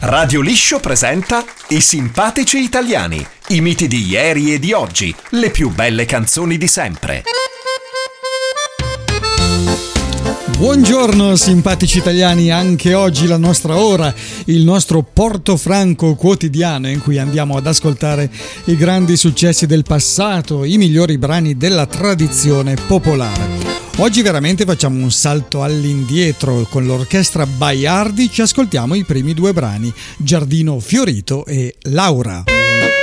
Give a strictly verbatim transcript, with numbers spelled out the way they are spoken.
Radio Liscio presenta I simpatici italiani, i miti di ieri e di oggi, le più belle canzoni di sempre. Buongiorno simpatici italiani, anche oggi la nostra ora, il nostro Portofranco quotidiano in cui andiamo ad ascoltare i grandi successi del passato, i migliori brani della tradizione popolare. Oggi veramente facciamo un salto all'indietro, con l'orchestra Baiardi ci ascoltiamo i primi due brani, Giardino Fiorito e Laura.